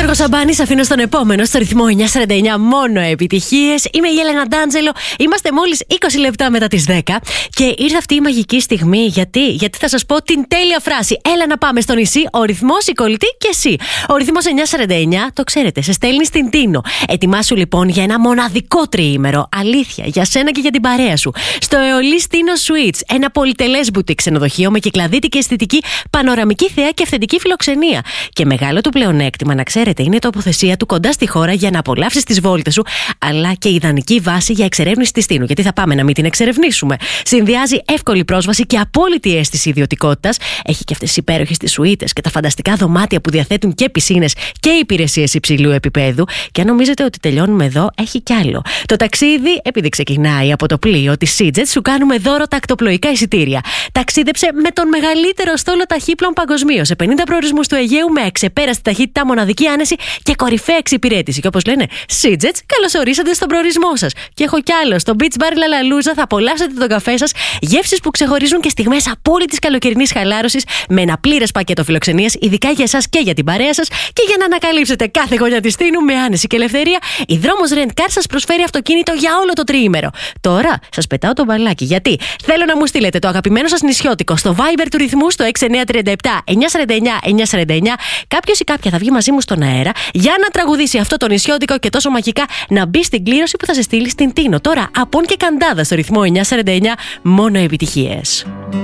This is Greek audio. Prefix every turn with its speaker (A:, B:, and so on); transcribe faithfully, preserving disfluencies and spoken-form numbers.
A: Γιώργος Σαμπάνης, αφήνω στον επόμενο, στο ρυθμό εννιά σαράντα εννιά, μόνο επιτυχίες. Είμαι η Έλενα Ντάντζελο. Είμαστε μόλις είκοσι λεπτά μετά τις δέκα. Και ήρθε αυτή η μαγική στιγμή. Γιατί, Γιατί θα σας πω την τέλεια φράση. Έλα να πάμε στο νησί, ο ρυθμός, η κολλητή και εσύ. Ο ρυθμός εννιά σαράντα εννιά, το ξέρετε, σε στέλνει στην Τίνο. Ετοιμάσου λοιπόν για ένα μοναδικό τριήμερο. Αλήθεια, για σένα και για την παρέα σου. Στο Αεολής Τίνο Suites, ένα πολυτελές μπουτίκ ξενοδοχείο με κυκλαδίτικη αισθητική, πανοραμική θέα και αυθεντική φιλοξενία. Και μεγάλο του πλεονέκτημα, να ξέρετε, είναι η τοποθεσία του κοντά στη χώρα για να απολαύσεις τις βόλτες σου, αλλά και ιδανική βάση για εξερεύνηση της Τίνου. Γιατί θα πάμε να μην την εξερευνήσουμε. Συνδυάζει εύκολη πρόσβαση και απόλυτη αίσθηση ιδιωτικότητας. Έχει και αυτές τις υπέροχες τις σουίτες και τα φανταστικά δωμάτια που διαθέτουν και πισίνες και υπηρεσίες υψηλού επίπεδου. Και αν νομίζετε ότι τελειώνουμε εδώ, έχει κι άλλο. Το ταξίδι, επειδή ξεκινάει από το πλοίο της SeaJet, σου κάνουμε δώρο τακτοπλοϊκά εισιτήρια. Ταξίδεψε με τον μεγαλύτερο στόλο ταχύπλων παγκοσμίως σε πενήντα προορισμούς του Αιγαίου με αξεπέραστη ταχύτητα, μοναδική άνεση και κορυφαία εξυπηρέτηση. Και όπως λένε SeaJet, καλώς ορίσατε στον προορισμό σας. Και έχω κι άλλο. Στο Beach Bar Λαλαλούζα θα απολαύσετε τον καφέ σας, γεύσεις που ξεχωρίζουν και στιγμές απόλυτης καλοκαιρινής χαλάρωσης με ένα πλήρες πακέτο φιλοξενίας, ειδικά για εσάς και για την παρέα σας. Και για να ανακαλύψετε κάθε γωνιά της Τίνου με άνεση και ελευθερία, η Δρόμος Rent Car σας προσφέρει αυτοκίνητο για όλο το τριήμερο. Τώρα σας πετάω το μπαλάκι, γιατί θέλω να μου στείλετε το αγαπημένο σας νησιώτικο στο Viber του ρυθμού στο έξι εννιά τρία επτά εννιά σαράντα εννιά εννιά σαράντα εννιά. Κάποιος ή κάποια θα βγει μαζί μου στον αέρα για να τραγουδήσει αυτό το νησιώτικο και τόσο μαγικά να μπει στην κλήρωση που θα σε στείλει στην Τίνο. Τώρα, απόν και καντάδα στο ρυθμό εννιά σαράντα εννιά, μόνο επιτυχίες.